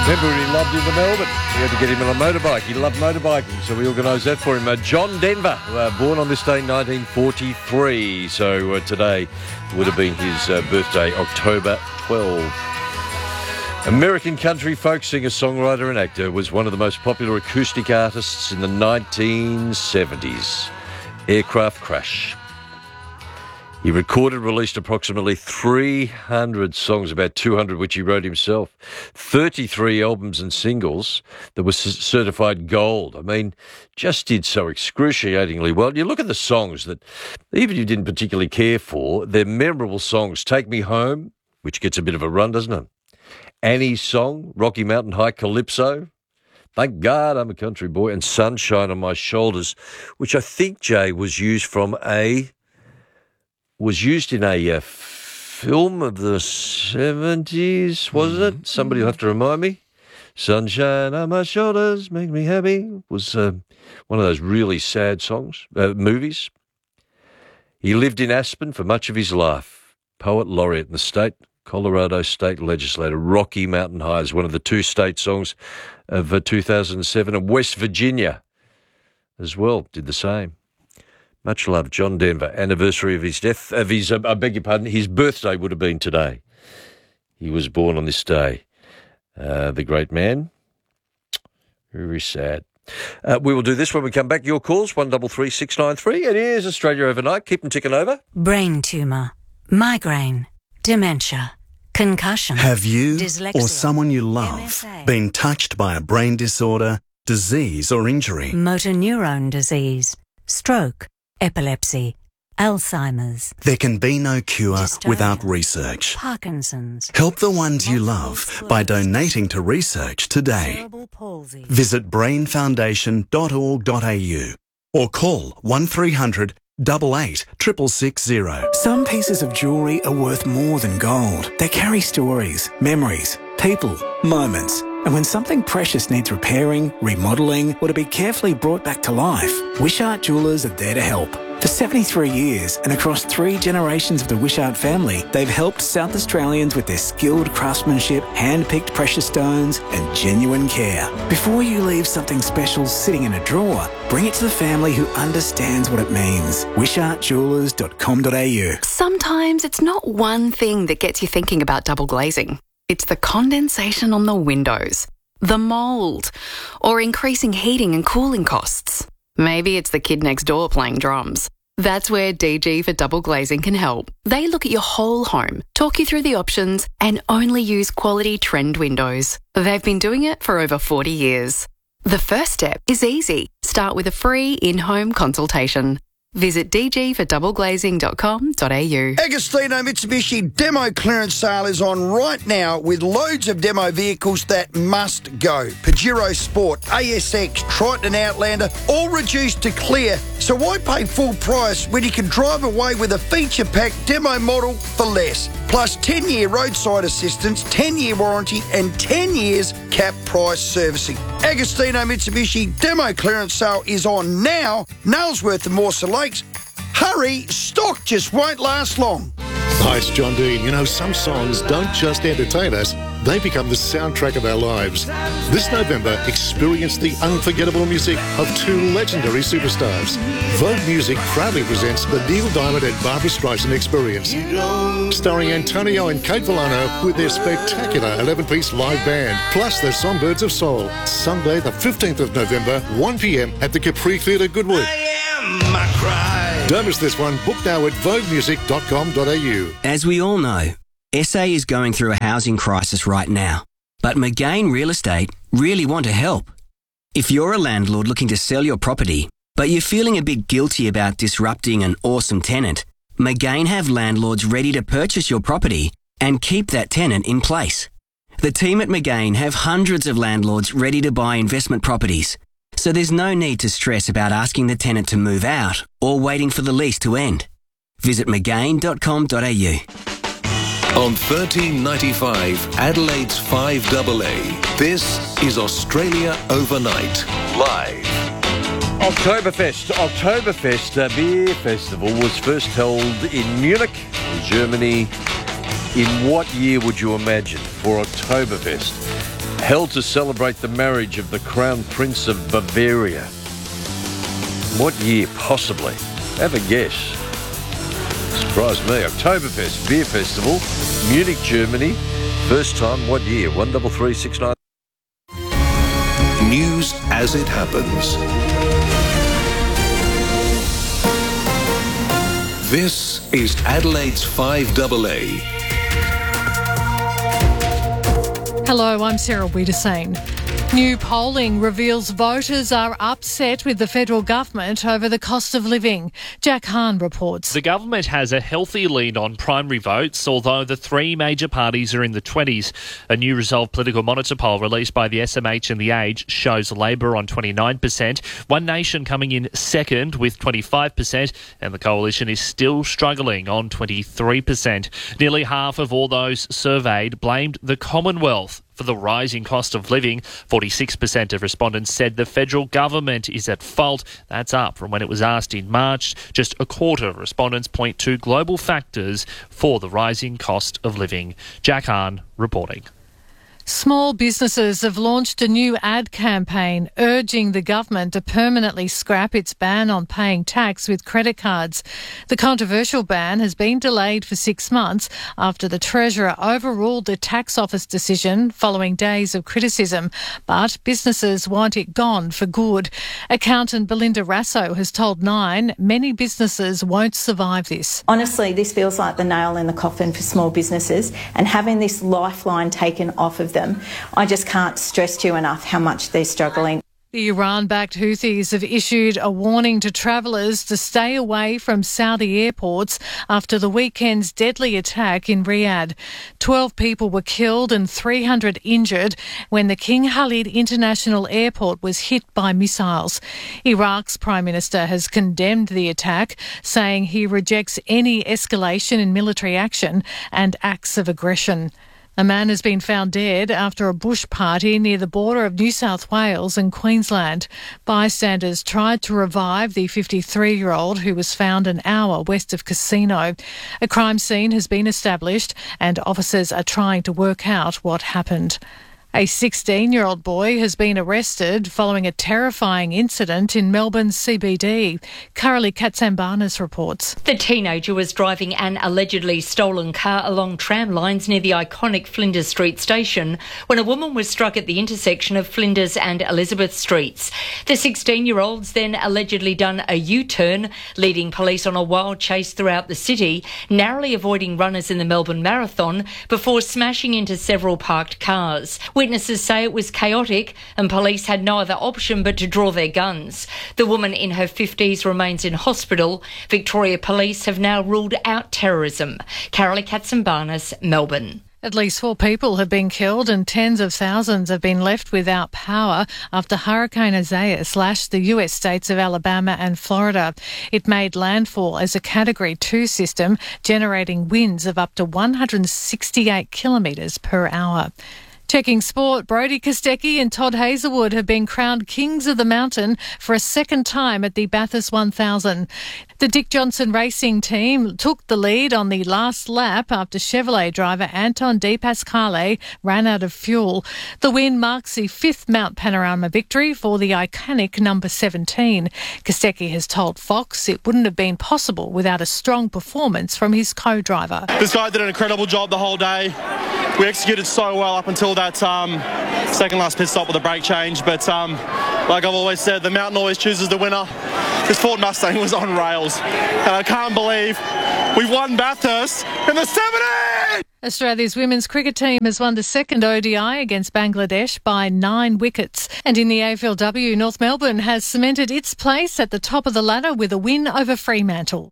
Remember when he loved in the Melbourne? We had to get him on a motorbike. He loved motorbiking, so we organised that for him. John Denver, born on this day in 1943. So today would have been his birthday, October 12. American country folk singer, songwriter and actor, was one of the most popular acoustic artists in the 1970s. Aircraft Crash. He recorded, released approximately 300 songs, about 200 which he wrote himself, 33 albums and singles that were certified gold. I mean, just did so excruciatingly well. You look at the songs that even if you didn't particularly care for, they're memorable songs. Take Me Home, which gets a bit of a run, doesn't it? Annie's Song, Rocky Mountain High Calypso, Thank God I'm a Country Boy, and Sunshine on My Shoulders, which I think, Jay, was used in a film of the 70s, was it? Somebody will have to remind me. Sunshine on My Shoulders Make Me Happy was one of those really sad movies. He lived in Aspen for much of his life. Poet laureate in the Colorado State Legislature. Rocky Mountain High is one of the two state songs of 2007. And West Virginia as well did the same. Much love, John Denver. Anniversary of his death, his birthday would have been today. He was born on this day. The great man. Very sad. We will do this when we come back. Your calls, 1336 693. It is Australia Overnight. Keep them ticking over. Brain tumour, migraine, dementia, concussion. Have you dyslexia, or someone you love MSA, been touched by a brain disorder, disease or injury? motor neurone disease, stroke, epilepsy, Alzheimer's, There can be no cure Dystonia, without research. Parkinson's, Help the ones you love by donating to research today. cerebral palsy. Visit brainfoundation.org.au or call 1300 88 660. Some pieces of jewellery are worth more than gold. They carry stories, memories, people, moments. And when something precious needs repairing, remodelling, or to be carefully brought back to life, Wishart Jewellers are there to help. For 73 years and across 3 generations of the Wishart family, they've helped South Australians with their skilled craftsmanship, hand-picked precious stones and genuine care. Before you leave something special sitting in a drawer, bring it to the family who understands what it means. WishartJewellers.com.au. Sometimes it's not one thing that gets you thinking about double glazing. It's the condensation on the windows, the mould, or increasing heating and cooling costs. Maybe it's the kid next door playing drums. That's where DG for Double Glazing can help. They look at your whole home, talk you through the options, and only use quality trend windows. They've been doing it for over 40 years. The first step is easy. Start with a free in-home consultation. Visit dgfordoubleglazing.com.au. Agostino Mitsubishi demo clearance sale is on right now with loads of demo vehicles that must go. Pajero Sport, ASX, Triton and Outlander, all reduced to clear. So why pay full price when you can drive away with a feature-packed demo model for less? Plus 10-year roadside assistance, 10-year warranty and 10 years cap price servicing. Agostino Mitsubishi demo clearance sale is on now. Nailsworth and Mawson Lakes. Hurry, stock just won't last long. Hi, it's John Dean. You know, some songs don't just entertain us, they become the soundtrack of our lives. This November, experience the unforgettable music of 2 legendary superstars. Vogue Music proudly presents the Neil Diamond and Barbra Streisand Experience, starring Antonio and Kate Villano with their spectacular 11-piece live band, plus the Songbirds of Soul. Sunday, the 15th of November, 1 p.m. at the Capri Theatre, Goodwood. Don't miss this one. Book now at voguemusic.com.au. As we all know, SA is going through a housing crisis right now, but McGain Real Estate really want to help. If you're a landlord looking to sell your property, but you're feeling a bit guilty about disrupting an awesome tenant, McGain have landlords ready to purchase your property and keep that tenant in place. The team at McGain have hundreds of landlords ready to buy investment properties, so there's no need to stress about asking the tenant to move out or waiting for the lease to end. Visit mcgain.com.au. On 1395 Adelaide's 5AA, this is Australia Overnight, live. Oktoberfest beer festival was first held in Munich, Germany. In what year would you imagine for Oktoberfest? held to celebrate the marriage of the Crown Prince of Bavaria. What year, possibly? Have a guess. Surprised me. Oktoberfest Beer Festival, Munich, Germany. First time, what year? 13369. News as it happens. This is Adelaide's 5AA. Hello, I'm Sarah Wiedersane. New polling reveals voters are upset with the federal government over the cost of living. Jack Hahn reports. The government has a healthy lead on primary votes, although the three major parties are in the 20s. A new Resolve Political Monitor poll released by the SMH and The Age shows Labor on 29%, One Nation coming in second with 25%, and the Coalition is still struggling on 23%. Nearly half of all those surveyed blamed the Commonwealth for the rising cost of living. 46% of respondents said the federal government is at fault. That's up from when it was asked in March. Just a quarter of respondents point to global factors for the rising cost of living. Jack Hahn reporting. Small businesses have launched a new ad campaign urging the government to permanently scrap its ban on paying tax with credit cards. The controversial ban has been delayed for 6 months after the Treasurer overruled the tax office decision following days of criticism, but businesses want it gone for good. Accountant Belinda Rasso has told Nine many businesses won't survive this. Honestly, this feels like the nail in the coffin for small businesses, and having this lifeline taken off of them, I just can't stress to you enough how much they're struggling. The Iran-backed Houthis have issued a warning to travellers to stay away from Saudi airports after the weekend's deadly attack in Riyadh. 12 people were killed and 300 injured when the King Khalid International Airport was hit by missiles. Iraq's Prime Minister has condemned the attack, saying he rejects any escalation in military action and acts of aggression. A man has been found dead after a bush party near the border of New South Wales and Queensland. Bystanders tried to revive the 53-year-old who was found an hour west of Casino. A crime scene has been established and officers are trying to work out what happened. A 16-year-old boy has been arrested following a terrifying incident in Melbourne's CBD. Carolee Katsambanis reports. The teenager was driving an allegedly stolen car along tram lines near the iconic Flinders Street station when a woman was struck at the intersection of Flinders and Elizabeth Streets. The 16-year-old's then allegedly done a U-turn, leading police on a wild chase throughout the city, narrowly avoiding runners in the Melbourne Marathon before smashing into several parked cars. Witnesses say it was chaotic and police had no other option but to draw their guns. The woman in her 50s remains in hospital. Victoria Police have now ruled out terrorism. Carolee Katsambanis, Melbourne. At least 4 people have been killed and tens of thousands have been left without power after Hurricane Isaias lashed the US states of Alabama and Florida. It made landfall as a Category 2 system, generating winds of up to 168 kilometres per hour. Checking sport, Brodie Kostecki and Todd Hazelwood have been crowned Kings of the Mountain for a second time at the Bathurst 1000. The Dick Johnson Racing team took the lead on the last lap after Chevrolet driver Anton De Pasquale ran out of fuel. The win marks the 5th Mount Panorama victory for the iconic number 17. Kostecki has told Fox it wouldn't have been possible without a strong performance from his co-driver. This guy did an incredible job the whole day. We executed so well up until that second last pit stop with a brake change, but like I've always said, the mountain always chooses the winner. This Ford Mustang was on rails, and I can't believe we've won Bathurst in the 70s! Australia's women's cricket team has won the second ODI against Bangladesh by 9 wickets. And in the AFLW, North Melbourne has cemented its place at the top of the ladder with a win over Fremantle.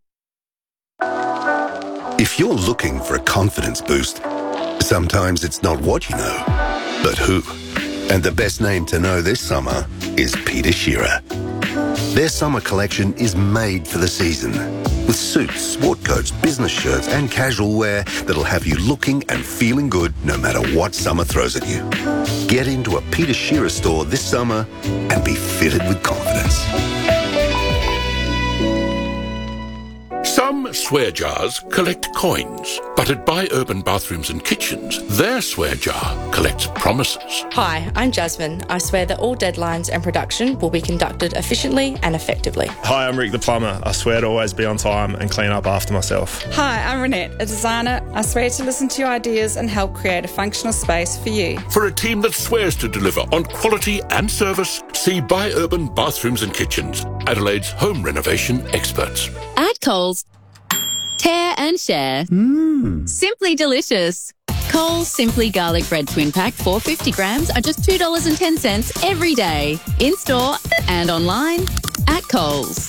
If you're looking for a confidence boost, sometimes it's not what you know, but who. And the best name to know this summer is Peter Shearer. Their summer collection is made for the season, with suits, sport coats, business shirts and casual wear that'll have you looking and feeling good no matter what summer throws at you. Get into a Peter Shearer store this summer and be fitted with confidence. Some swear jars collect coins, but at Buy Urban Bathrooms and Kitchens, their swear jar collects promises. Hi, I'm Jasmine. I swear that all deadlines and production will be conducted efficiently and effectively. Hi, I'm Rick the plumber. I swear to always be on time and clean up after myself. Hi, I'm Renette, a designer. I swear to listen to your ideas and help create a functional space for you. For a team that swears to deliver on quality and service, see Buy Urban Bathrooms and Kitchens, Adelaide's home renovation experts. At Coles, tear and share. Simply delicious. Coles Simply Garlic Bread Twin Pack 450 grams are just $2.10 every day. In store and online at Coles.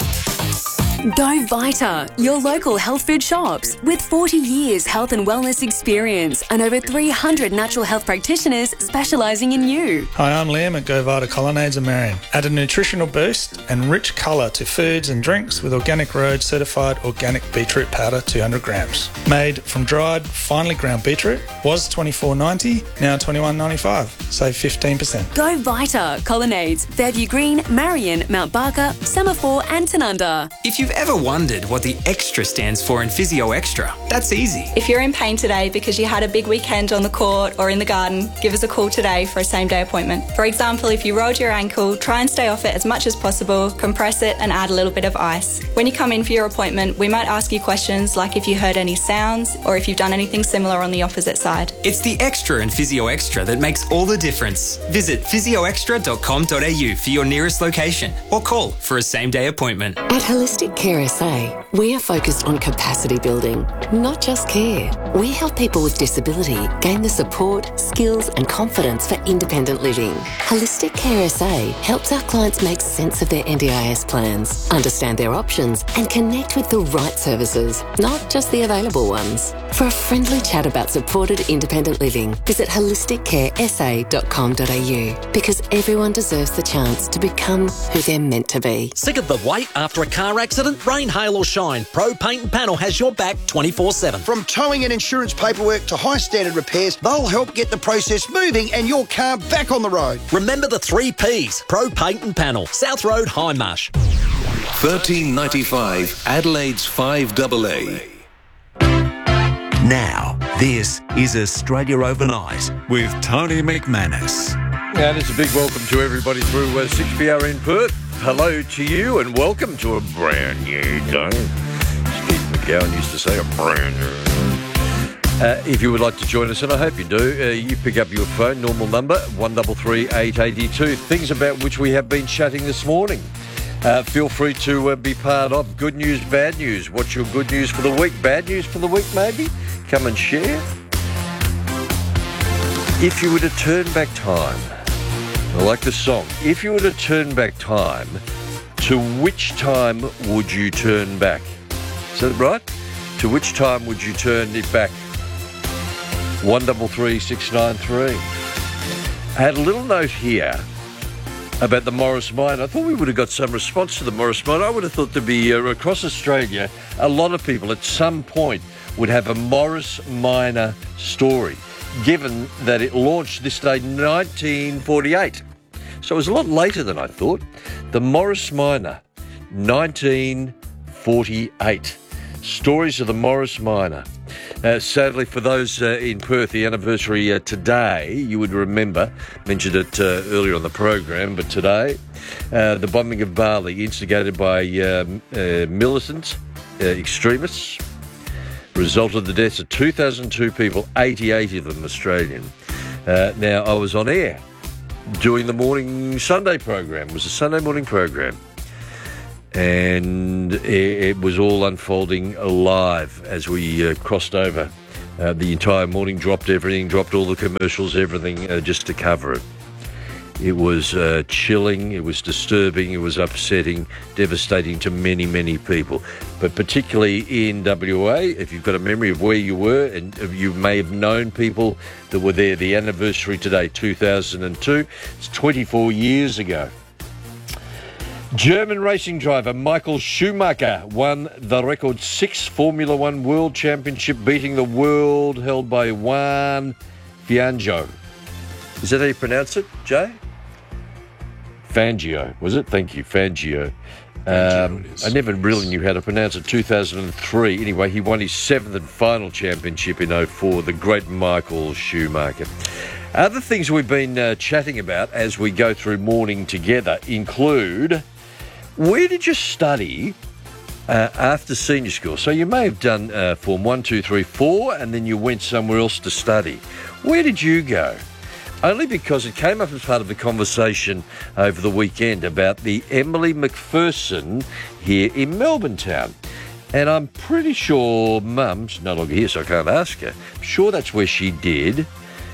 Go Vita, your local health food shops. With 40 years health and wellness experience and over 300 natural health practitioners specialising in you. Hi, I'm Liam at Go Vita Colonnades in Marion. Add a nutritional boost and rich colour to foods and drinks with Organic Road certified organic beetroot powder 200 grams. Made from dried, finely ground beetroot. Was $24.90, now $21.95. Save 15%. Go Vita, Colonnades, Fairview Green, Marion, Mount Barker, Semaphore and Tanunda. If you've ever wondered what the extra stands for in Physio Extra, that's easy. If you're in pain today because you had a big weekend on the court or in the garden, give us a call today for a same-day appointment. For example, if you rolled your ankle, try and stay off it as much as possible, compress it and add a little bit of ice. When you come in for your appointment, we might ask you questions like if you heard any sounds or if you've done anything similar on the opposite side. It's the extra in Physio Extra that makes all the difference. Visit physioextra.com.au for your nearest location or call for a same-day appointment. At Holistic Care SA, we are focused on capacity building, not just care. We help people with disability gain the support, skills and confidence for independent living. Holistic Care SA helps our clients make sense of their NDIS plans, understand their options and connect with the right services, not just the available ones. For a friendly chat about supported independent living, visit holisticcaresa.com.au because everyone deserves the chance to become who they're meant to be. Sick of the wait after a car accident? Rain, hail or shine, Pro Paint and Panel has your back 24/7. From towing and insurance paperwork to high standard repairs, they'll help get the process moving and your car back on the road. Remember the 3 Ps, Pro Paint and Panel, South Road, Hindmarsh. $13.95 Adelaide's 5AA. Now, this is Australia Overnight with Tony McManus. And it's a big welcome to everybody through 6PR in Perth. Hello to you and welcome to a brand new day. Steve McGowan used to say a brand new day. If you would like to join us, and I hope you do, you pick up your phone, normal number, 133 882. Things about which we have been chatting this morning. Feel free to be part of Good News, Bad News. What's your good news for the week? Bad news for the week, maybe? Come and share. If you were to turn back time, I like the song. If you were to turn back time, to which time would you turn back? Is that right? To which time would you turn it back? 133 693. I had a little note here about the Morris Mine. I thought we would have got some response to the Morris Mine. I would have thought there'd be, across Australia, a lot of people at some point would have a Morris Minor story, given that it launched this day 1948. So it was a lot later than I thought. The Morris Minor, 1948. Stories of the Morris Minor. Sadly, for those in Perth, the anniversary today, you would remember, mentioned it earlier on the program, but today, the bombing of Bali, instigated by militant extremists, resulted in the deaths of 2,002 people, 88 of them Australian. Now, I was on air doing the morning Sunday program. It was a Sunday morning program. And it was all unfolding live as we crossed over. The entire morning, dropped everything, dropped all the commercials, everything, just to cover it. It was chilling, it was disturbing, it was upsetting, devastating to many, many people. But particularly in WA, if you've got a memory of where you were, and you may have known people that were there, the anniversary today, 2002, it's 24 years ago. German racing driver Michael Schumacher won the record 6th Formula One World Championship, beating the world held by Juan Fangio. Is that how you pronounce it, Jay? Fangio, was it? Thank you, Fangio. I never really knew how to pronounce it. 2003. Anyway, he won his 7th and final championship in 2004, the great Michael Schumacher. Other things we've been chatting about as we go through morning together include, where did you study after senior school? So you may have done Form 1, 2, 3, 4, and then you went somewhere else to study. Where did you go? Only because it came up as part of the conversation over the weekend about the Emily McPherson here in Melbourne town. And I'm pretty sure Mum's no longer here, so I can't ask her. I'm sure that's where she did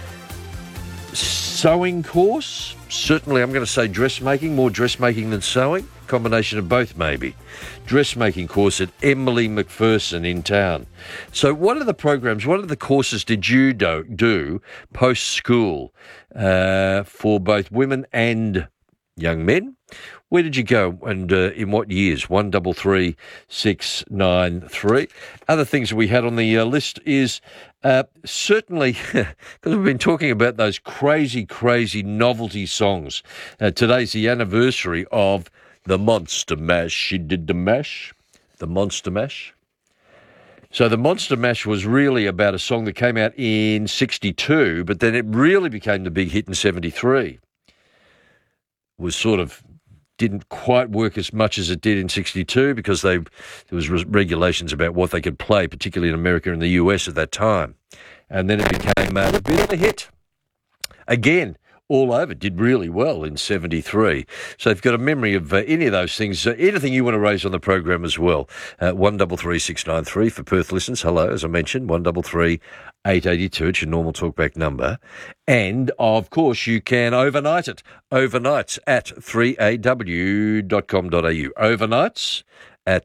sewing course. Certainly, I'm going to say dressmaking, more dressmaking than sewing. Combination of both, maybe. Dressmaking course at Emily McPherson in town. So what are the programs, what are the courses did you do post-school for both women and young men? Where did you go and in what years? 133693. Other things that we had on the list is certainly, because we've been talking about those crazy, crazy novelty songs. Today's the anniversary of the Monster Mash. She did the mash, the Monster Mash. So the Monster Mash was really about a song that came out in 62, but then it really became the big hit in 73. Was sort of didn't quite work as much as it did in 62 because there was regulations about what they could play, particularly in America and the US at that time. And then it became a bit of a hit. Again, all over, did really well in 73. So if you've got a memory of any of those things, anything you want to raise on the program as well, 133693 for Perth listeners. Hello, as I mentioned, 133882. It's your normal talkback number. And, of course, you can overnight it. Overnights at 3aw.com.au. Overnights at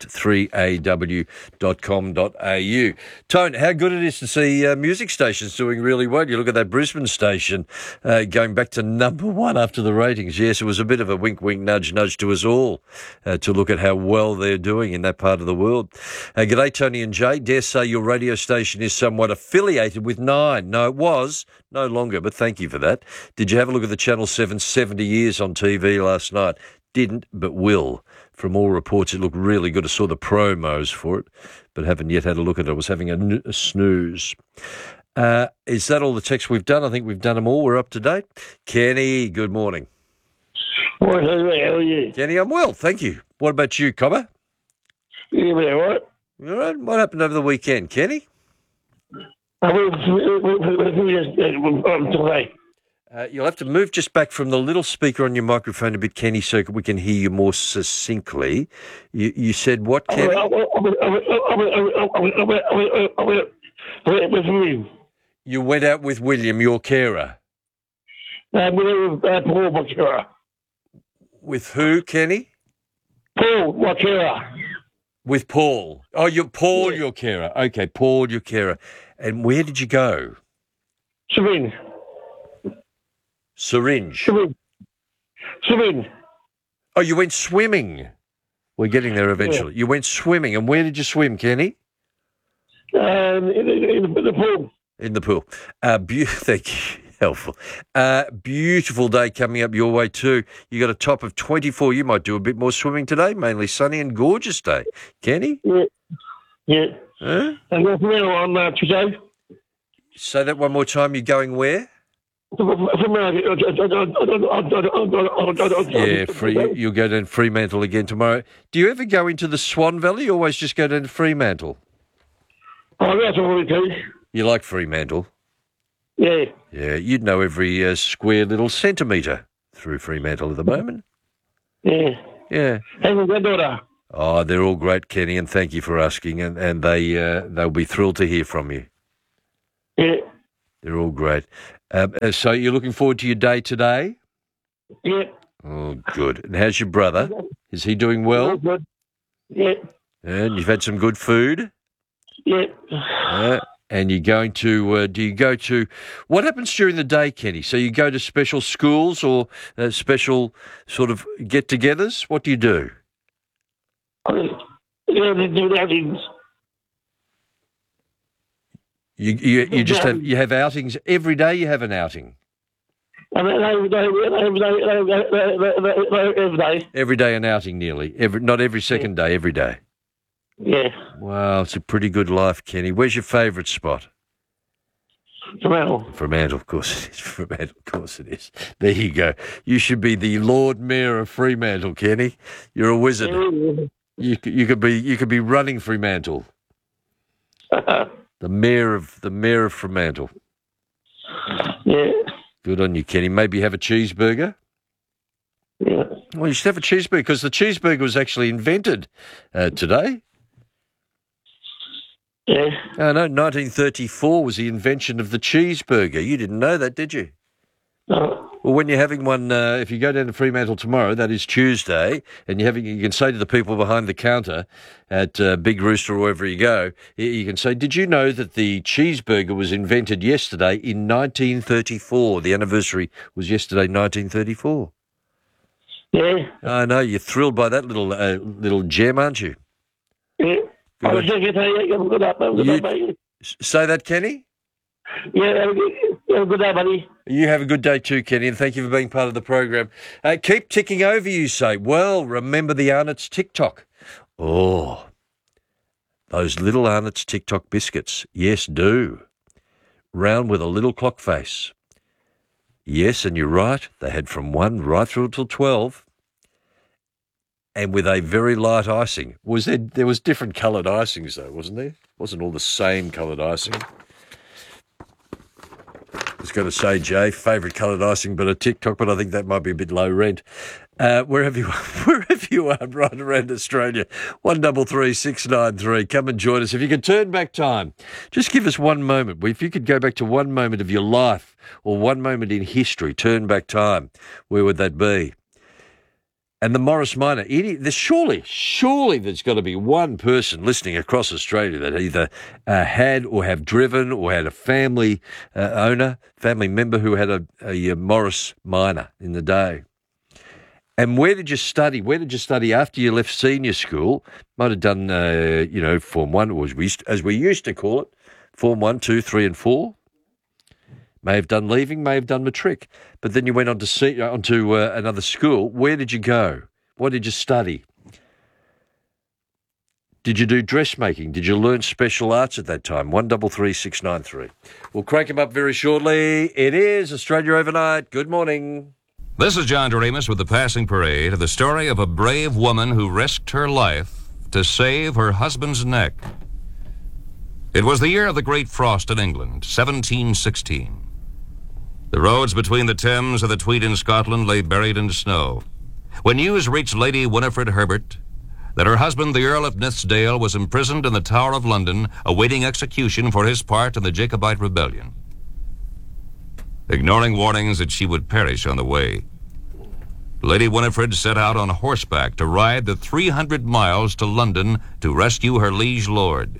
3aw.com.au. Tone, how good it is to see music stations doing really well. You look at that Brisbane station going back to number one after the ratings. Yes, it was a bit of a wink, wink, nudge, nudge to us all to look at how well they're doing in that part of the world. G'day, Tony and Jay. Dare say your radio station is somewhat affiliated with Nine. No, it was. No longer, but thank you for that. Did you have a look at the Channel 7 70 years on TV last night? Didn't, but will. From all reports, it looked really good. I saw the promos for it, but haven't yet had a look at it. I was having a snooze. Is that all the texts we've done? I think we've done them all. We're up to date. Kenny, good morning. How are you? Kenny, I'm well, thank you. What about you, Cobber? Yeah, all right. All right. What happened over the weekend, Kenny? Today. You'll have to move just back from the little speaker on your microphone a bit, Kenny, so we can hear you more succinctly. You said what, Kenny? You went out with William, your carer. Paul, my carer. With who, Kenny? Paul, my carer. With Paul. Oh, you're Paul, your carer. Okay, Paul, your carer. And where did you go? Syringe. Oh, you went swimming. We're getting there eventually. Yeah. You went swimming. And where did you swim, Kenny? In the pool. In the pool. Thank you. Helpful. Beautiful day coming up your way too. You got a top of 24. You might do a bit more swimming today. Mainly sunny and gorgeous day. Kenny? Yeah. Huh? And that's on Tuesday. Say that one more time. You're going where? Yeah, you'll go down Fremantle again tomorrow. Do you ever go into the Swan Valley? You always just go down to Fremantle? Oh, that's all we do. You like Fremantle? Yeah. Yeah, you'd know every square little centimetre through Fremantle at the moment. Yeah. Yeah. How's your granddaughter? Oh, they're all great, Kenny, and thank you for asking, and they'll be thrilled to hear from you. Yeah. They're all great. So you're looking forward to your day today? Yeah. Oh, good. And how's your brother? Is he doing well? Good. Yeah. And you've had some good food? Yeah. And you're going to, do you go to, what happens during the day, Kenny? So you go to special schools or special sort of get-togethers? What do you do? You just have outings every day. You have an outing. Every day. Every day an outing, nearly. Not every second day, every day. Yeah. Wow, it's a pretty good life, Kenny. Where's your favourite spot? Fremantle. Fremantle, of course it is. Fremantle, of course it is. There you go. You should be the Lord Mayor of Fremantle, Kenny. You're a wizard. You could be running Fremantle. The mayor of Fremantle. Yeah. Good on you, Kenny. Maybe have a cheeseburger. Yeah. Well, you should have a cheeseburger because the cheeseburger was actually invented today. Yeah. Oh, no, 1934 was the invention of the cheeseburger. You didn't know that, did you? No. Well, when you're having one, if you go down to Fremantle tomorrow, that is Tuesday, and you can say to the people behind the counter at Big Rooster or wherever you go, you can say, did you know that the cheeseburger was invented yesterday in 1934? The anniversary was yesterday, 1934. Yeah. I know, you're thrilled by that little gem, aren't you? Yeah. Good. Say that, Kenny? Yeah, have a good day, buddy. You have a good day too, Kenny, and thank you for being part of the program. Keep ticking over, you say. Well, remember the Arnott's TikTok. Oh, those little Arnott's TikTok biscuits. Yes, do. Round with a little clock face. Yes, and you're right. They had from 1 right through till 12. And with a very light icing. There was different coloured icings though, wasn't there? Wasn't all the same coloured icing. I was going to say, Jay, favourite coloured icing, but a TikTok, but I think that might be a bit low rent. Wherever you are, right around Australia, 133 693. Come and join us. If you could turn back time, just give us one moment. If you could go back to one moment of your life or one moment in history, turn back time, where would that be? And the Morris Minor, surely there's got to be one person listening across Australia that either had or have driven or had a family member who had a Morris Minor in the day. And where did you study? Where did you study after you left senior school? Might have done, Form 1, or as we used to call it, Form 1, 2, 3 and 4. May have done leaving, may have done matric. But then you went on to another school. Where did you go? What did you study? Did you do dressmaking? Did you learn special arts at that time? 133 693. We'll crank him up very shortly. It is Australia Overnight. Good morning. This is John Doremus with the Passing Parade, the story of a brave woman who risked her life to save her husband's neck. It was the year of the Great Frost in England, 1716. The roads between the Thames and the Tweed in Scotland lay buried in snow. When news reached Lady Winifred Herbert that her husband, the Earl of Nithsdale, was imprisoned in the Tower of London, awaiting execution for his part in the Jacobite rebellion. Ignoring warnings that she would perish on the way, Lady Winifred set out on horseback to ride the 300 miles to London to rescue her liege lord.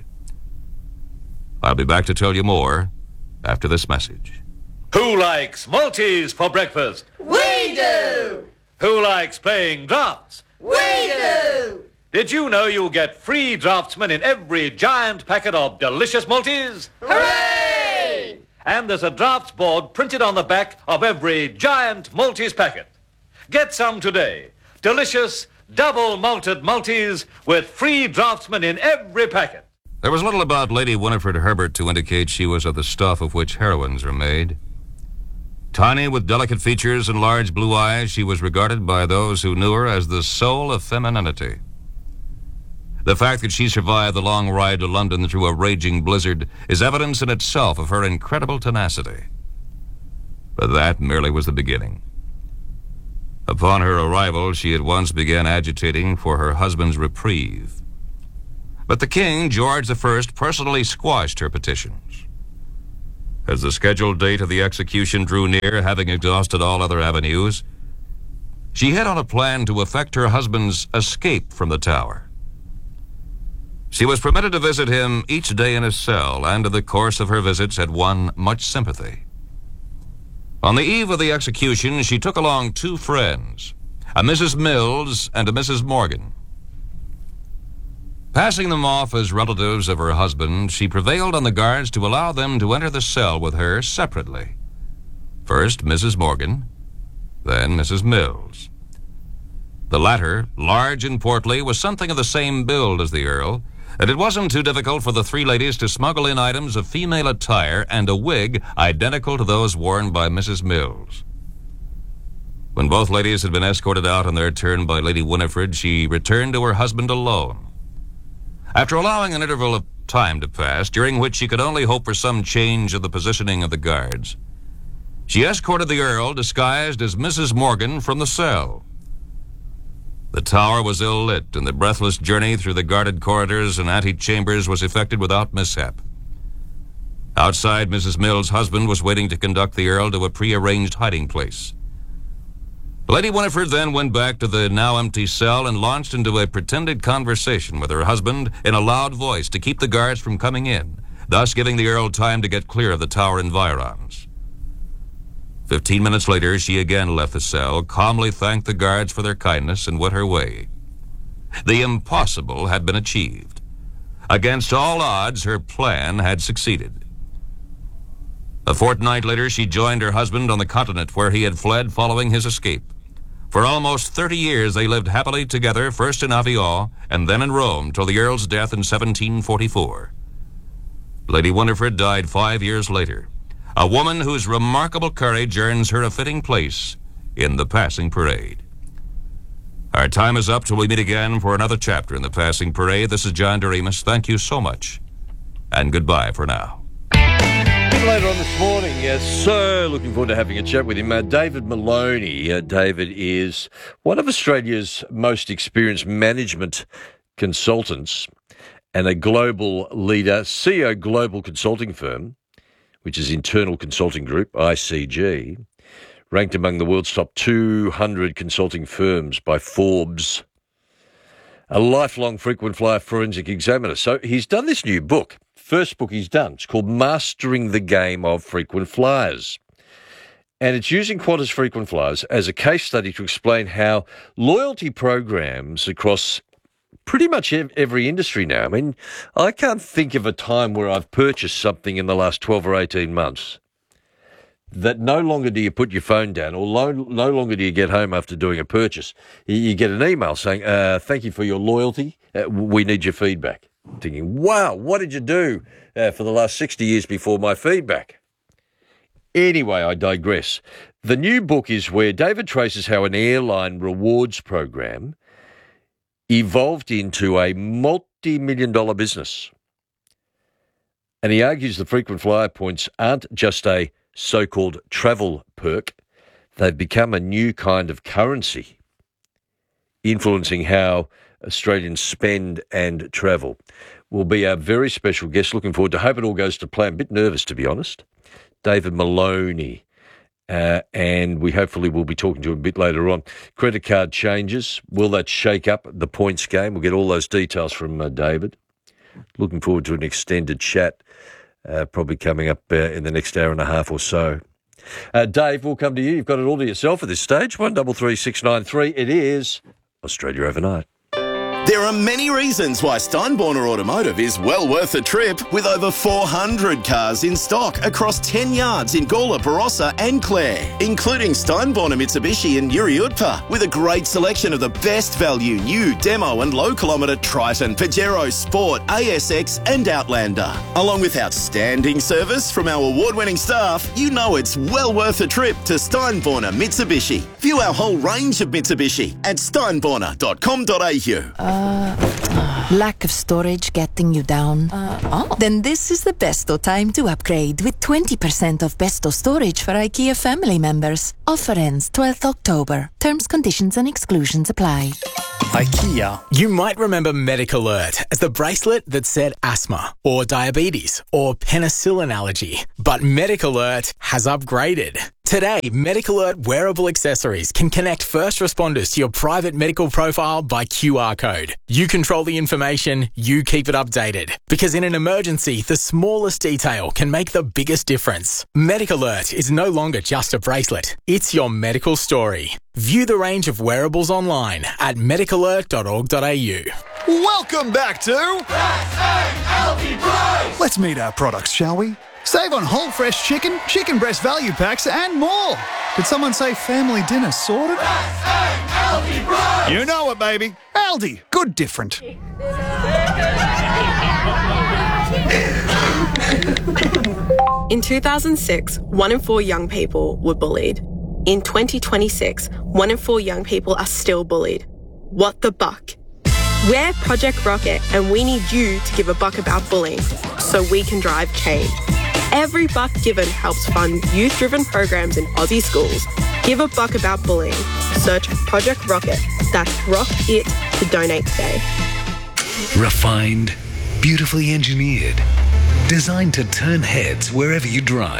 I'll be back to tell you more after this message. Who likes Maltese for breakfast? We do! Who likes playing drafts? We do! Did you know you'll get free Draftsman in every giant packet of delicious Maltese? Hooray! And there's a drafts board printed on the back of every giant Maltese packet. Get some today. Delicious, double malted Maltese with free Draftsman in every packet. There was little about Lady Winifred Herbert to indicate she was of the stuff of which heroines are made. Tiny with delicate features and large blue eyes, she was regarded by those who knew her as the soul of femininity. The fact that she survived the long ride to London through a raging blizzard is evidence in itself of her incredible tenacity. But that merely was the beginning. Upon her arrival, she at once began agitating for her husband's reprieve. But the King, George I, personally squashed her petitions. As the scheduled date of the execution drew near, having exhausted all other avenues, she hit on a plan to effect her husband's escape from the Tower. She was permitted to visit him each day in his cell, and in the course of her visits had won much sympathy. On the eve of the execution, she took along 2 friends, a Mrs. Mills and a Mrs. Morgan. Passing them off as relatives of her husband, she prevailed on the guards to allow them to enter the cell with her separately. First Mrs. Morgan, then Mrs. Mills. The latter, large and portly, was something of the same build as the Earl, and it wasn't too difficult for the three ladies to smuggle in items of female attire and a wig identical to those worn by Mrs. Mills. When both ladies had been escorted out in their turn by Lady Winifred, she returned to her husband alone. After allowing an interval of time to pass, during which she could only hope for some change of the positioning of the guards, she escorted the Earl, disguised as Mrs. Morgan, from the cell. The tower was ill-lit, and the breathless journey through the guarded corridors and antechambers was effected without mishap. Outside, Mrs. Mills' husband was waiting to conduct the Earl to a pre-arranged hiding place. Lady Winifred then went back to the now empty cell and launched into a pretended conversation with her husband in a loud voice to keep the guards from coming in, thus giving the Earl time to get clear of the tower environs. 15 minutes later, she again left the cell, calmly thanked the guards for their kindness, and went her way. The impossible had been achieved. Against all odds, her plan had succeeded. A fortnight later, she joined her husband on the continent where he had fled following his escape. For almost 30 years, they lived happily together, first in Avignon and then in Rome, till the Earl's death in 1744. Lady Winifred died 5 years later, a woman whose remarkable courage earns her a fitting place in the Passing Parade. Our time is up till we meet again for another chapter in the Passing Parade. This is John Doremus. Thank you so much, and goodbye for now. Later on this morning, so looking forward to having a chat with him. David Maloney. David is one of Australia's most experienced management consultants and a global leader, CEO global consulting firm, which is Internal Consulting Group, ICG, ranked among the world's top 200 consulting firms by Forbes, a lifelong frequent flyer forensic examiner. So he's done this new book. First book he's done. It's called Mastering the Game of Frequent Flyers. And it's using Qantas frequent flyers as a case study to explain how loyalty programs across pretty much every industry now. I mean, I can't think of a time where I've purchased something in the last 12 or 18 months that no longer do you put your phone down or no longer do you get home after doing a purchase. You get an email saying, thank you for your loyalty. We need your feedback. Thinking, wow, what did you do for the last 60 years before my feedback? Anyway, I digress. The new book is where David traces how an airline rewards program evolved into a multi-million-dollar business. And he argues the frequent flyer points aren't just a so-called travel perk. They've become a new kind of currency, influencing how Australians spend and travel. Will be a very special guest. Looking forward to. Hope it all goes to plan. A bit nervous, to be honest. David Maloney. And we hopefully will be talking to him a bit later on. Credit card changes. Will that shake up the points game? We'll get all those details from David. Looking forward to an extended chat, probably coming up in the next hour and a half or so. Dave, we'll come to you. You've got it all to yourself at this stage. 133693. It is Australia Overnight. There are many reasons why Steinborner Automotive is well worth a trip, with over 400 cars in stock across 10 yards in Gawler, Barossa and Clare, including Steinborner Mitsubishi and Yuriutpa, with a great selection of the best value new demo and low-kilometre Triton, Pajero Sport, ASX and Outlander. Along with outstanding service from our award-winning staff, you know it's well worth a trip to Steinborner Mitsubishi. View our whole range of Mitsubishi at steinborner.com.au. Lack of storage getting you down? Then this is the Besto time to upgrade with 20% off Besto storage for IKEA family members. Offer ends 12th October. Terms, conditions and exclusions apply. IKEA. You might remember MedicAlert as the bracelet that said asthma or diabetes or penicillin allergy. But MedicAlert has upgraded. Today, MedicAlert wearable accessories can connect first responders to your private medical profile by QR code. You control the information, you keep it updated. Because in an emergency, the smallest detail can make the biggest difference. MedicAlert is no longer just a bracelet. It's your medical story. View the range of wearables online at medicalert.org.au. Welcome back to... Let's meet our products, shall we? Save on whole fresh chicken, chicken breast value packs and more. Did someone say family dinner sorted? You know it, baby. Aldi. Good different. In 2006, 1 in 4 young people were bullied. In 2026, 1 in 4 young people are still bullied. What the buck? We're Project Rocket and we need you to give a buck about bullying so we can drive change. Every buck given helps fund youth-driven programs in Aussie schools. Give a buck about bullying. Search Project Rocket. That's Rock It to donate today. Refined, beautifully engineered, designed to turn heads wherever you drive.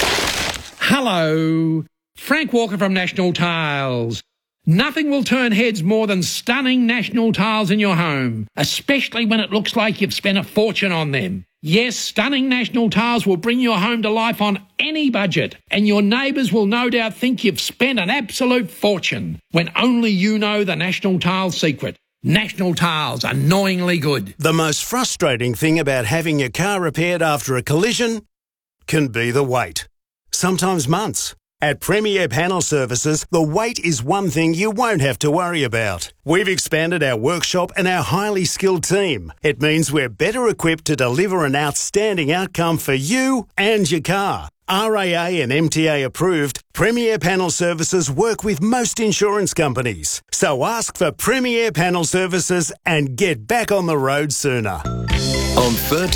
Hello, Frank Walker from National Tiles. Nothing will turn heads more than stunning National Tiles in your home, especially when it looks like you've spent a fortune on them. Yes, stunning National Tiles will bring your home to life on any budget, and your neighbours will no doubt think you've spent an absolute fortune, when only you know the National Tiles secret. National Tiles, annoyingly good. The most frustrating thing about having your car repaired after a collision can be the wait. Sometimes months. At Premier Panel Services, the wait is one thing you won't have to worry about. We've expanded our workshop and our highly skilled team. It means we're better equipped to deliver an outstanding outcome for you and your car. RAA and MTA approved, Premier Panel Services work with most insurance companies. So ask for Premier Panel Services and get back on the road sooner. On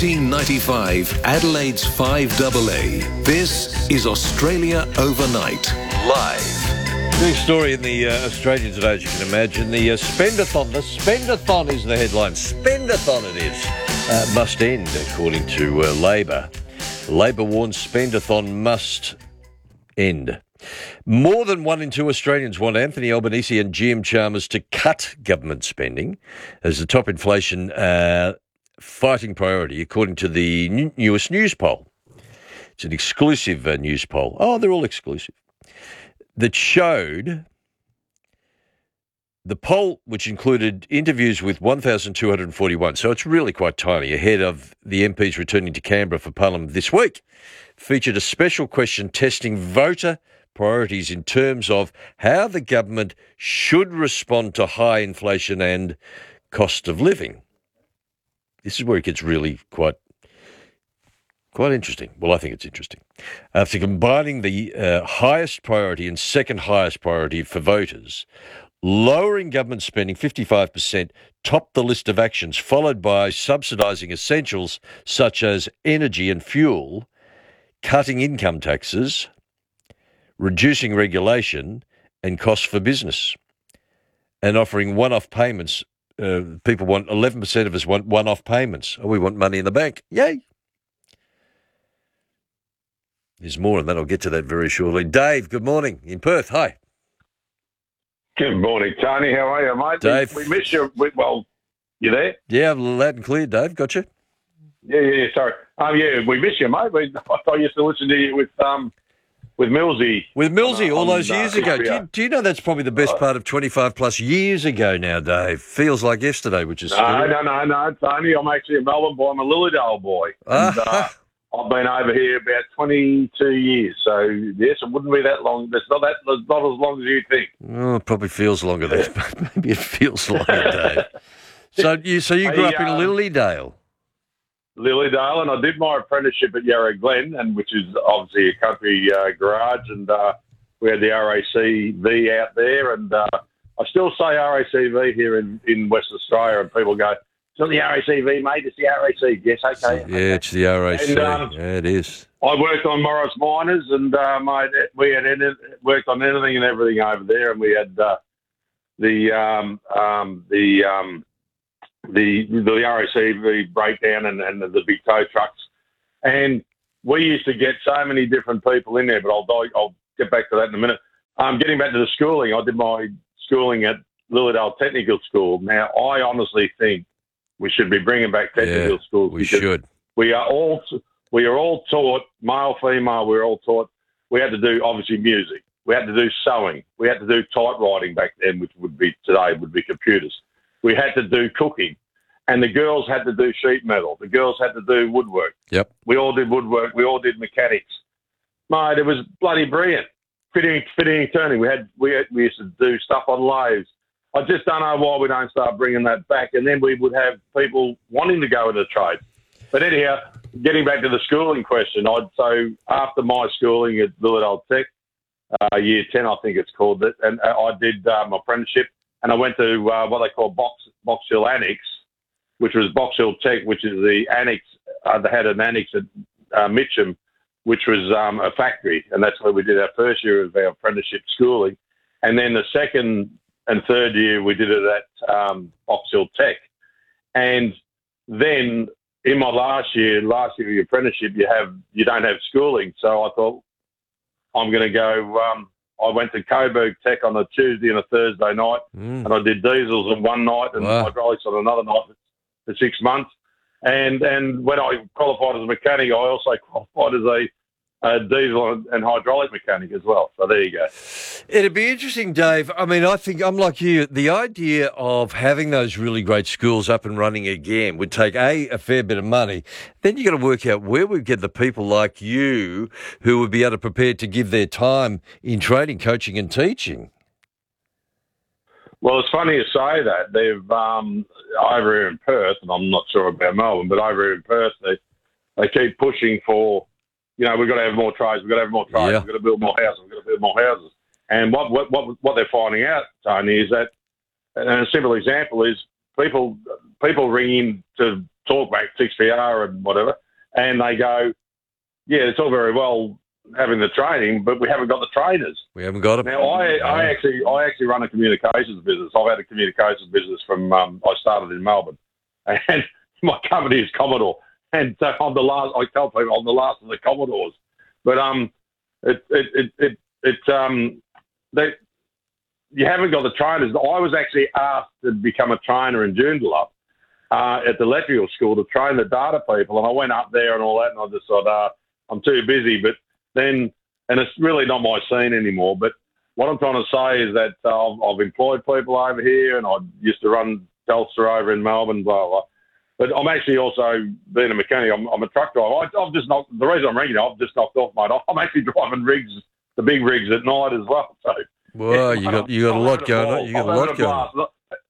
1395 Adelaide's 5AA, this is Australia Overnight, live. Big story in the Australian today, as you can imagine. The Spendathon. The Spendathon is the headline. Spendathon it is. Must end, according to Labor. Labor warns Spendathon must end. More than 1 in 2 Australians want Anthony Albanese and GM Chalmers to cut government spending as the top inflation fighting priority, according to the newest news poll. It's an exclusive news poll. Oh, they're all exclusive. That showed the poll, which included interviews with 1,241, so it's really quite tiny, ahead of the MPs returning to Canberra for Parliament this week, featured a special question testing voter priorities in terms of how the government should respond to high inflation and cost of living. This is where it gets really quite interesting. Well, I think it's interesting. After combining the highest priority and second highest priority for voters, lowering government spending 55% topped the list of actions, followed by subsidising essentials such as energy and fuel, cutting income taxes, reducing regulation and costs for business, and offering one-off payments. People want, 11% of us want one-off payments. Oh, we want money in the bank. Yay! There's more on that. I'll get to that very shortly. Dave, good morning in Perth. Hi. Good morning, Tony. How are you, mate? Dave. We missed you. Well, you there? Yeah, loud and clear, Dave. Got you? Yeah, sorry. Yeah, we missed you, mate. I thought you used to listen to you with Millsy. With Millsy all those years ago. Do you know that's probably the best part of 25 plus years ago now, Dave? Feels like yesterday, which is scary. No, Tony. I'm actually a Melbourne boy. I'm a Lilydale boy. And, I've been over here about 22 years, so yes, it wouldn't be that long. It's not as long as you think. Oh, it probably feels longer than maybe it feels longer, Dave. So you grew up in Lilydale. Lilydale, and I did my apprenticeship at Yarra Glen, and which is obviously a country garage, and we had the RACV out there, and I still say RACV here in West Australia, and people go, "It's not the RACV, mate. It's the RAC." Yes, okay. Yeah, it's the RAC. And, yeah, it is. I worked on Morris Miners, and mate, we had worked on anything and everything over there, and we had the RACV breakdown and the big tow trucks, and we used to get so many different people in there. But I'll get back to that in a minute. Getting back to the schooling, I did my schooling at Lilydale Technical School. Now, I honestly think we should be bringing back technical schools. We should. We are all taught, male, female. We were all taught. We had to do obviously music. We had to do sewing. We had to do typewriting back then, which would be today would be computers. We had to do cooking, and the girls had to do sheet metal. The girls had to do woodwork. Yep. We all did woodwork. We all did mechanics. Mate, it was bloody brilliant. Fitting, turning. We used to do stuff on lathes. I just don't know why we don't start bringing that back, and then we would have people wanting to go into trade. But anyhow, getting back to the schooling question, so after my schooling at Lilydale Tech, year 10, I think it's called it, and I did my apprenticeship, and I went to what they call Box Hill Annex, which was Box Hill Tech, which is the annex. They had an annex at Mitcham, which was a factory, and that's where we did our first year of our apprenticeship schooling. And then the second and third year, we did it at Box Hill Tech. And then in my last year of your apprenticeship, you don't have schooling. So I thought, I'm going to go. I went to Coburg Tech on a Tuesday and a Thursday night, and I did diesels on one night and hydraulics on another night for 6 months. And when I qualified as a mechanic, I also qualified as a diesel and hydraulic mechanic as well. So there you go. It'd be interesting, Dave. I mean, I think I'm like you. The idea of having those really great schools up and running again would take, a fair bit of money. Then you got to work out where we get the people like you who would be able to prepare to give their time in training, coaching and teaching. Well, it's funny you say that. They've over here in Perth, and I'm not sure about Melbourne, but over here in Perth, they keep pushing for, we've got to have more trades, we've got to have more trades, we've got to build more houses, we've got to build more houses. And what they're finding out, Tony, is that, and a simple example is people ring in to talk about 6PR and whatever, and they go, yeah, it's all very well having the training, but we haven't got the trainers. We haven't got them. Now, I actually run a communications business. I've had a communications business from, I started in Melbourne, and my company is Commodore. And so I'm the last, I tell people I'm the last of the Commodores. But you haven't got the trainers. I was actually asked to become a trainer in Joondalup at the electrical school to train the data people. And I went up there and all that, and I just thought, I'm too busy. But then, and it's really not my scene anymore. But what I'm trying to say is that I've employed people over here, and I used to run Telstra over in Melbourne, blah, blah. But I'm actually also being a mechanic. I'm a truck driver. I've just knocked, the reason I'm ringing you, I've just knocked off, mate. I'm actually driving rigs, the big rigs at night as well. So, well, you got a lot going on. You got a lot going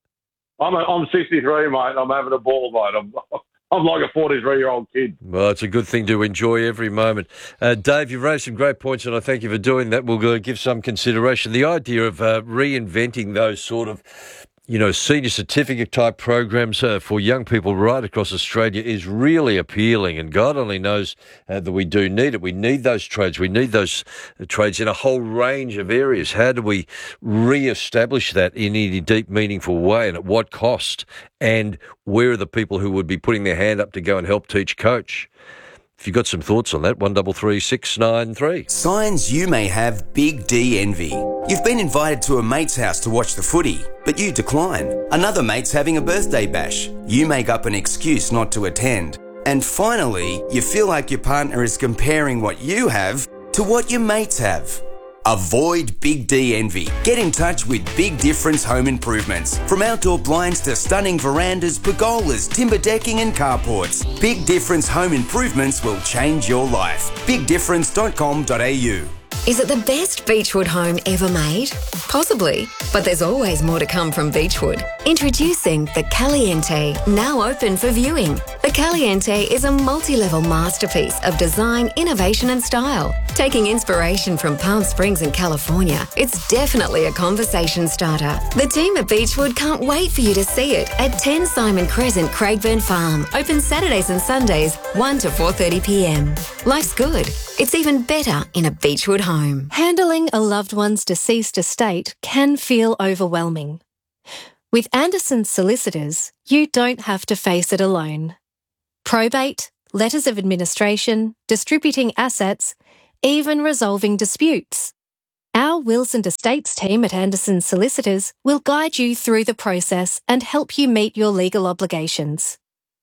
on. I'm 63, mate. I'm having a ball, mate. I'm like a 43-year-old kid. Well, it's a good thing to enjoy every moment. Dave, you've raised some great points, and I thank you for doing that. We'll give some consideration. The idea of reinventing those sort of senior certificate type programs for young people right across Australia is really appealing, and God only knows that we do need it. We need those trades. We need those trades in a whole range of areas. How do we re-establish that in any deep, meaningful way, and at what cost? And where are the people who would be putting their hand up to go and help teach coach? If you've got some thoughts on that, 133 693. Signs you may have Big D envy. You've been invited to a mate's house to watch the footy, but you decline. Another mate's having a birthday bash. You make up an excuse not to attend. And finally, you feel like your partner is comparing what you have to what your mates have. Avoid Big D envy. Get in touch with Big Difference Home Improvements. From outdoor blinds to stunning verandas, pergolas, timber decking and carports, Big Difference Home Improvements will change your life. BigDifference.com.au. Is it the best Beechwood home ever made? Possibly, but there's always more to come from Beechwood. Introducing the Caliente, now open for viewing. The Caliente is a multi-level masterpiece of design, innovation and style. Taking inspiration from Palm Springs in California, it's definitely a conversation starter. The team at Beechwood can't wait for you to see it at 10 Simon Crescent, Craigburn Farm. Open Saturdays and Sundays, 1 to 4:30 p.m. Life's good. It's even better in a Beechwood home. Handling a loved one's deceased estate can feel overwhelming. With Anderson's Solicitors, you don't have to face it alone. Probate, letters of administration, distributing assets, even resolving disputes. Our wills and estates team at Anderson's Solicitors will guide you through the process and help you meet your legal obligations.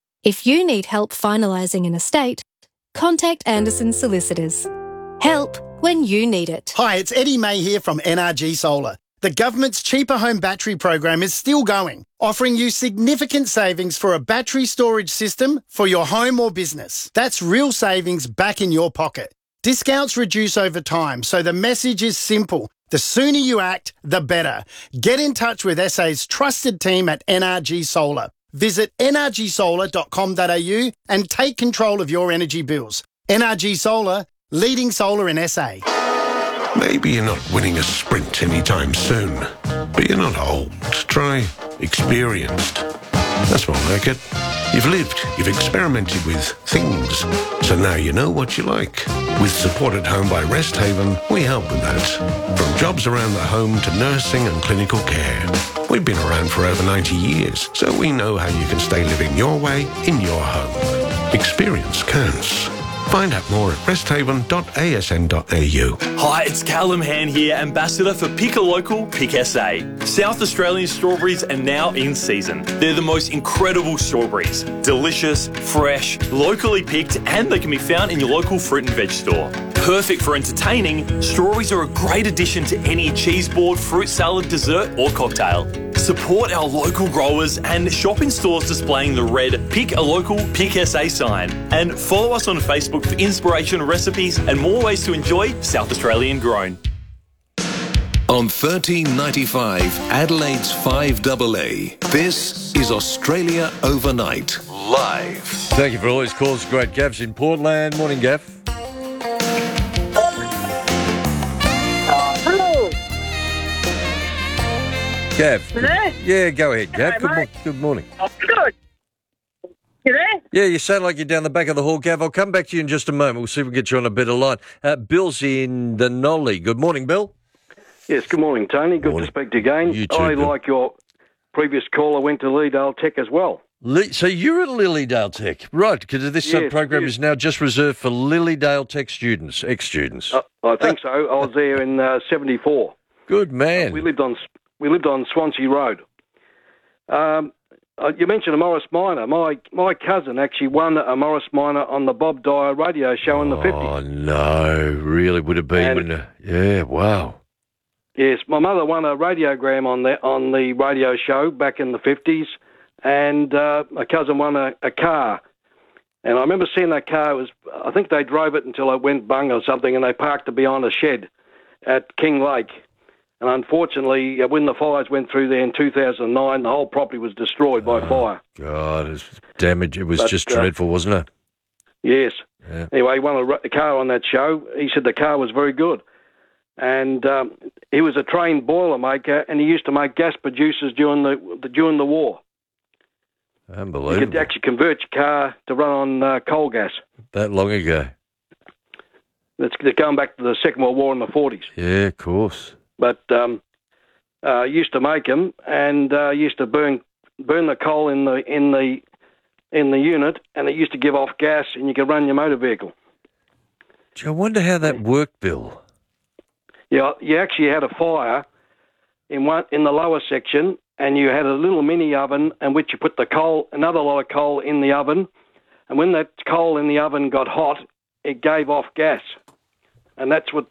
If you need help finalising an estate, contact Anderson's Solicitors. Help when you need it. Hi, it's Eddie May here from NRG Solar. the government's Cheaper Home Battery program is still going, offering you significant savings for a battery storage system for your home or business. That's real savings back in your pocket. Discounts reduce over time, so the message is simple. The sooner you act, the better. Get in touch with SA's trusted team at NRG Solar. Visit nrgsolar.com.au and take control of your energy bills. NRG Solar, leading solar in SA. Maybe you're not winning a sprint anytime soon, but you're not old. Try experienced. That's more like it. You've lived, you've experimented with things, so now you know what you like. With Support at Home by Rest Haven, we help with that. From jobs around the home to nursing and clinical care. We've been around for over 90 years, so we know how you can stay living your way in your home. Experience counts. Find out more at resthaven.asn.au. Hi, it's Callum Han here, Ambassador for Pick a Local, Pick SA. South Australian strawberries are now in season. They're the most incredible strawberries. Delicious, fresh, locally picked, and they can be found in your local fruit and veg store. Perfect for entertaining, strawberries are a great addition to any cheese board, fruit salad, dessert, or cocktail. Support our local growers and shop in stores displaying the red Pick a Local, Pick SA sign. And follow us on Facebook for inspirational recipes and more ways to enjoy South Australian grown. On 1395 Adelaide's 5AA, this is Australia Overnight, live. Thank you for all these calls. Great Gav's in Portland. Morning, Gav. Hello. Gav. You there? Yeah, go ahead, Gav. Hello, Good morning. Good. You there? Yeah, you sound like you're down the back of the hall, Gav. I'll come back to you in just a moment. We'll see if we can get you on a better line. Bill's in the Nolly. Good morning, Bill. Yes, good morning, Tony. Good to speak to you again. You too, I, Bill. like your previous caller, went to Lilydale Tech as well. So you're at Lilydale Tech, right? Because this Yes, program yes. is now just reserved for Lilydale Tech students, ex-students. I think so. I was there in '74. Good man. We lived on Swansea Road. You mentioned a Morris Minor. My cousin actually won a Morris Minor on the Bob Dyer radio show in the 50s. Oh, no. Really would have been. Yeah, wow. Yes, my mother won a radiogram on the radio show back in the 50s, and my cousin won a car. And I remember seeing that car. I think they drove it until it went bung or something, and they parked it behind a shed at King Lake. And unfortunately, when the fires went through there in 2009, the whole property was destroyed by fire. God, it was damage. It was just dreadful, wasn't it? Yes. Yeah. Anyway, he won a car on that show. He said the car was very good. And he was a trained boilermaker, and he used to make gas producers during the war. Unbelievable. You could actually convert your car to run on coal gas. That long ago. They're going back to the Second World War in the 40s. Yeah, of course. But used to make them, and used to burn the coal in the unit, and it used to give off gas, and you could run your motor vehicle. Gee, I wonder how that worked, Bill. Yeah, you actually had a fire in the lower section, and you had a little mini oven in which you put the coal, another lot of coal in the oven, and when that coal in the oven got hot, it gave off gas, and that's what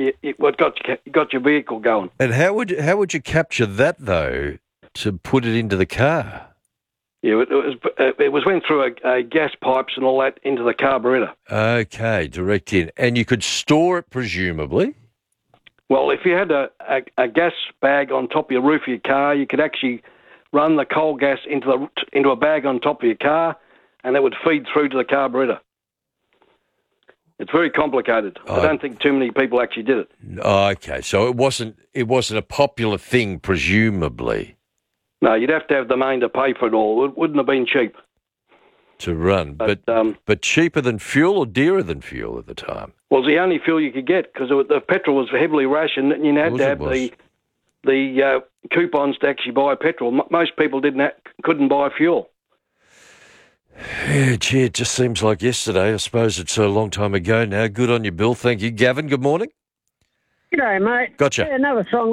got your vehicle going. And how would you capture that though to put it into the car? Yeah, it went through a gas pipes and all that into the carburetor. Okay, direct in, and you could store it presumably. Well, if you had a gas bag on top of your roof of your car, you could actually run the coal gas into a bag on top of your car, and it would feed through to the carburetor. It's very complicated. I don't think too many people actually did it. Okay, so it wasn't a popular thing, presumably. No, you'd have to have the main to pay for it all. It wouldn't have been cheap to run, but cheaper than fuel or dearer than fuel at the time. Well, it was the only fuel you could get because the petrol was heavily rationed, and you had to have the coupons to actually buy petrol. Most people couldn't buy fuel. Yeah, gee, it just seems like yesterday. I suppose it's a long time ago now. Good on you, Bill. Thank you. Gavin, good morning. G'day, mate. Gotcha. Yeah, another song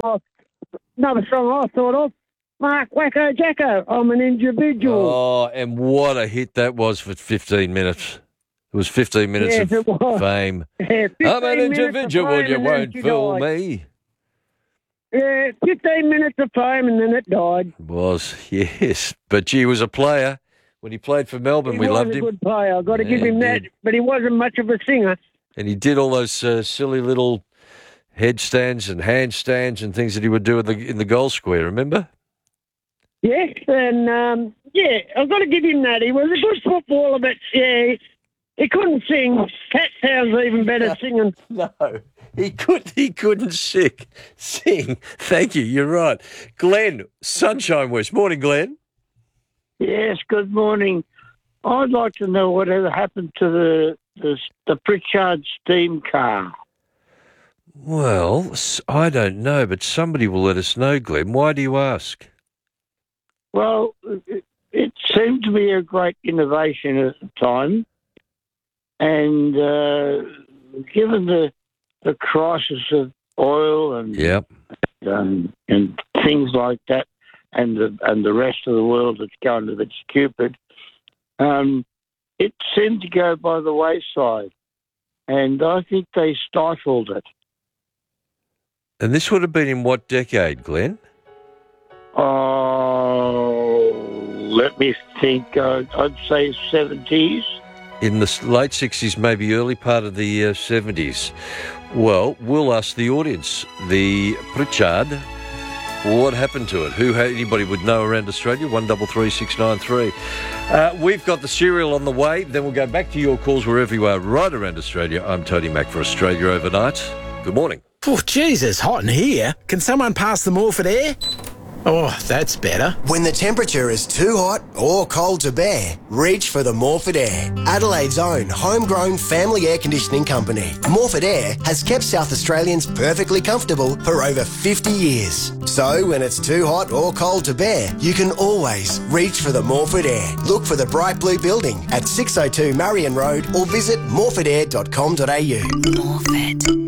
I thought of. Mark Wacko Jacko, I'm an individual. Oh, and what a hit that was for 15 minutes. It was 15 minutes of fame. Yeah, I'm an 15 minutes of individual, fame you and then won't she fool died. me. Yeah, 15 minutes of fame and then it died. Was, yes. But gee, he was a player. When he played for Melbourne, we loved him. He was a good player. I've got to give him that. Did. But he wasn't much of a singer. And he did all those silly little headstands and handstands and things that he would do in the goal square, remember? Yes, and, I've got to give him that. He was a good footballer, but, he couldn't sing. Cat sounds even better singing. No, he couldn't sing. Thank you, you're right. Glenn, Sunshine West. Morning, Glenn. Yes, good morning. I'd like to know whatever happened to the Pritchard steam car. Well, I don't know, but somebody will let us know, Glenn. Why do you ask? Well, it seemed to be a great innovation at the time, and given the crisis of oil and things like that, and the rest of the world that's going a bit stupid, it seemed to go by the wayside, and I think they stifled it. And this would have been in what decade, Glenn? Let me think. I'd say 70s. In the late 60s, maybe early part of the 70s. Well, we'll ask the audience. The Pritchard, what happened to it? Anybody would know around Australia? 133693. We've got the serial on the way. Then we'll go back to your calls wherever you are right around Australia. I'm Tony Mack for Australia Overnight. Good morning. Oh, Jesus, hot in here. Can someone pass the Morphett air? Oh, that's better. When the temperature is too hot or cold to bear, reach for the Morphett Air, Adelaide's own homegrown family air conditioning company. Morphett Air has kept South Australians perfectly comfortable for over 50 years. So when it's too hot or cold to bear, you can always reach for the Morphett Air. Look for the bright blue building at 602 Marion Road or visit morphettair.com.au. Morphett.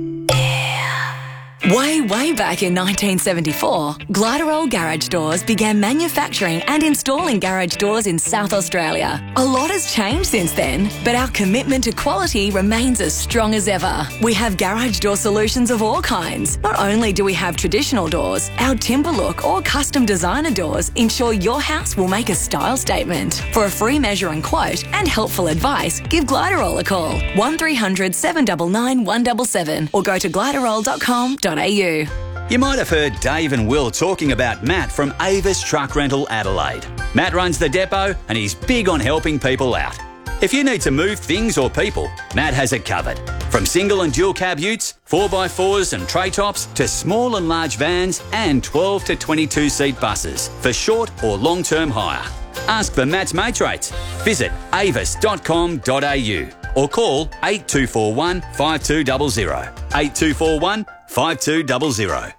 Way back in 1974, Gliderol Garage Doors began manufacturing and installing garage doors in South Australia. A lot has changed since then, but our commitment to quality remains as strong as ever. We have garage door solutions of all kinds. Not only do we have traditional doors, our timber look or custom designer doors ensure your house will make a style statement. For a free measure and quote and helpful advice, give Gliderol a call, 1300 799 177 or go to gliderol.com.au. You might have heard Dave and Will talking about Matt from Avis Truck Rental Adelaide. Matt runs the depot and he's big on helping people out. If you need to move things or people, Matt has it covered. From single and dual cab utes, 4x4s and tray tops, to small and large vans and 12 to 22 seat buses for short or long-term hire. Ask for Matt's mates rates. Visit avis.com.au or call 8241 5200. 8241 5200.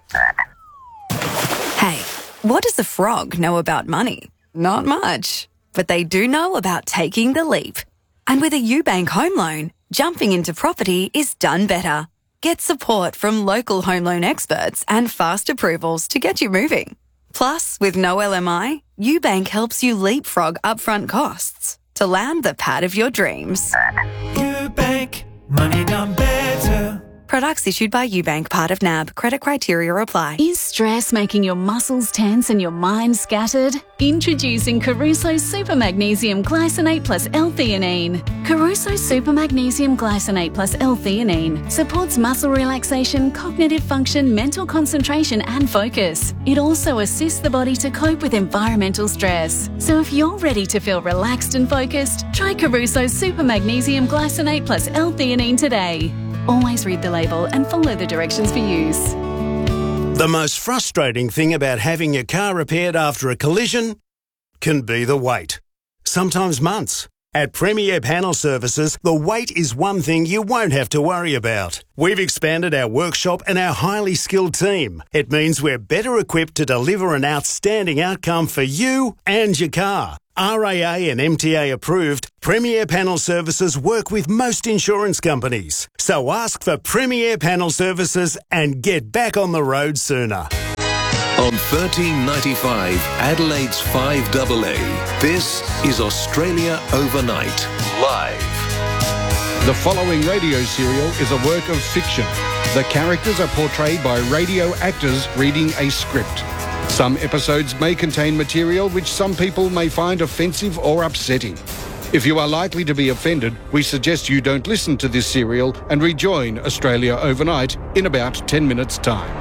Hey, what does a frog know about money? Not much. But they do know about taking the leap. And with a UBank home loan, jumping into property is done better. Get support from local home loan experts and fast approvals to get you moving. Plus, with no LMI, UBank helps you leapfrog upfront costs to land the pad of your dreams. UBank, money done better. Products issued by UBank, part of NAB. Credit criteria apply. Is stress making your muscles tense and your mind scattered? Introducing Caruso Super Magnesium Glycinate plus L-theanine. Caruso Super Magnesium Glycinate plus L-theanine supports muscle relaxation, cognitive function, mental concentration and focus. It also assists the body to cope with environmental stress. So if you're ready to feel relaxed and focused, try Caruso Super Magnesium Glycinate plus L-theanine today. Always read the label and follow the directions for use. The most frustrating thing about having your car repaired after a collision can be the wait. Sometimes months. At Premier Panel Services, the wait is one thing you won't have to worry about. We've expanded our workshop and our highly skilled team. It means we're better equipped to deliver an outstanding outcome for you and your car. RAA and MTA approved, Premier Panel Services work with most insurance companies. So ask for Premier Panel Services and get back on the road sooner. On 1395 Adelaide's 5AA, this is Australia Overnight, live. The following radio serial is a work of fiction The characters are portrayed by radio actors reading a script. Some episodes may contain material which some people may find offensive or upsetting. If you are likely to be offended, we suggest you don't listen to this serial and rejoin Australia Overnight in about 10 minutes' time.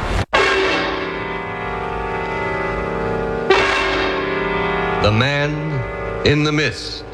The Man in the Mist.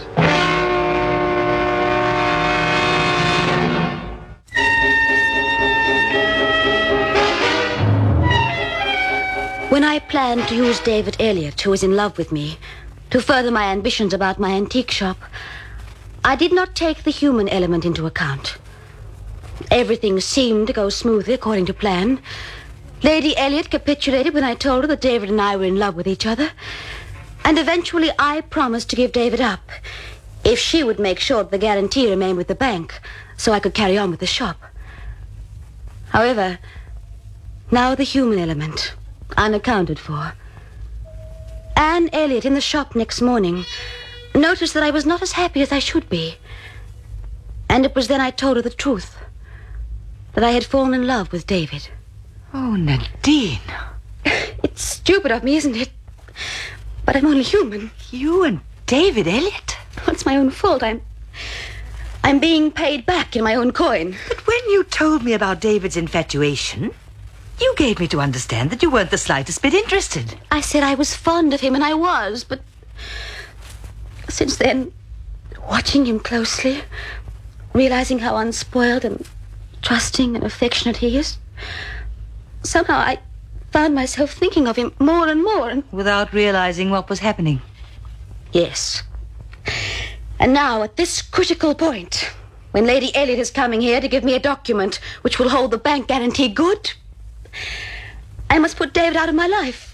When I planned to use David Elliott, who was in love with me, to further my ambitions about my antique shop, I did not take the human element into account. Everything seemed to go smoothly according to plan. Lady Elliott capitulated when I told her that David and I were in love with each other. And eventually I promised to give David up if she would make sure that the guarantee remained with the bank so I could carry on with the shop. However, now the human element, unaccounted for. Anne Elliott in the shop next morning noticed that I was not as happy as I should be. And it was then I told her the truth, that I had fallen in love with David. Oh, Nadine. It's stupid of me, isn't it? But I'm only human. You and David Elliott? Well, it's my own fault. I'm being paid back in my own coin. But when you told me about David's infatuation, you gave me to understand that you weren't the slightest bit interested. I said I was fond of him, and I was, but since then, watching him closely, realizing how unspoiled and trusting and affectionate he is, somehow I found myself thinking of him more and more. Without realizing what was happening. Yes. And now, at this critical point, when Lady Elliott is coming here to give me a document which will hold the bank guarantee good, I must put David out of my life.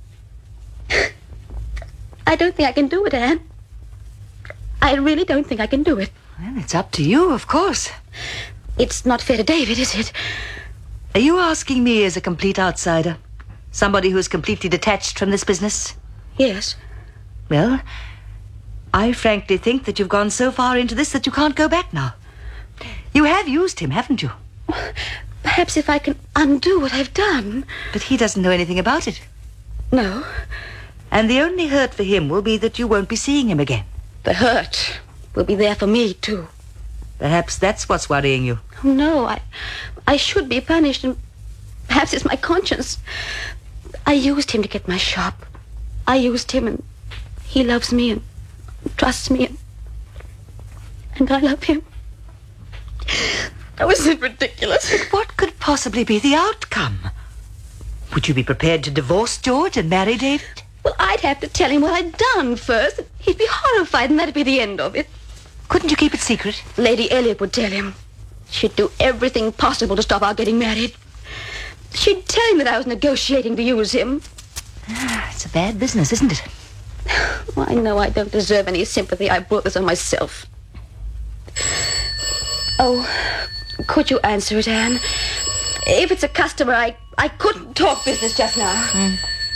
I don't think I can do it, Anne. I really don't think I can do it. Well, it's up to you, of course. It's not fair to David, is it? Are you asking me as a complete outsider? Somebody who's completely detached from this business? Yes. Well, I frankly think that you've gone so far into this that you can't go back now. You have used him, haven't you? Perhaps if I can undo what I've done. But he doesn't know anything about it. No. And the only hurt for him will be that you won't be seeing him again. The hurt will be there for me, too. Perhaps that's what's worrying you. Oh, no, I should be punished, and perhaps it's my conscience. I used him to get my shop. I used him, and he loves me and trusts me, and I love him. Was it ridiculous? But what could possibly be the outcome? Would you be prepared to divorce George and marry David? Well, I'd have to tell him what I'd done first. He'd be horrified, and that'd be the end of it. Couldn't you keep it secret? Lady Elliott would tell him. She'd do everything possible to stop our getting married. She'd tell him that I was negotiating to use him. It's a bad business, isn't it? Well, I know I don't deserve any sympathy. I brought this on myself. Oh, could you answer it, Anne? If it's a customer, I couldn't talk business just now.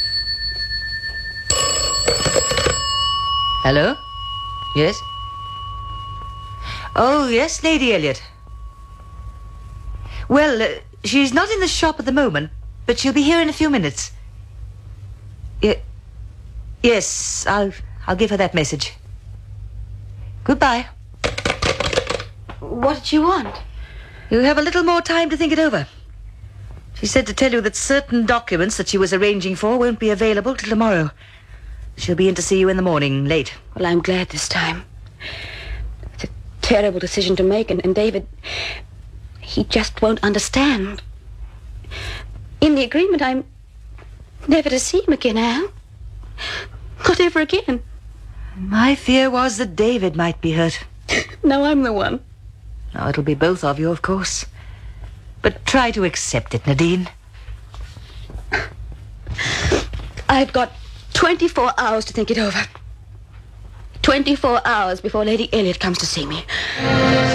Hello? Yes? Oh, yes, Lady Elliott. Well, she's not in the shop at the moment, but she'll be here in a few minutes. Yes, I'll give her that message. Goodbye. What did she want? You have a little more time to think it over. She said to tell you that certain documents that she was arranging for won't be available till tomorrow. She'll be in to see you in the morning, late. Well, I'm glad this time. It's a terrible decision to make, and David, he just won't understand. In the agreement, I'm never to see him again, Anne. Not ever again. My fear was that David might be hurt. No, I'm the one. Now, it'll be both of you, of course. But try to accept it, Nadine. I've got 24 hours to think it over. 24 hours before Lady Elliott comes to see me.